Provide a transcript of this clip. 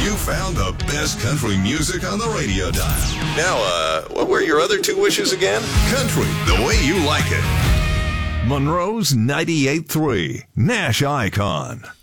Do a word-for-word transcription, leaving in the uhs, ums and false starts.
You found the best country music on the radio dial. Now, uh, what were your other two wishes again? Country, the way you like it. Monroe's ninety-eight point three, Nash Icon.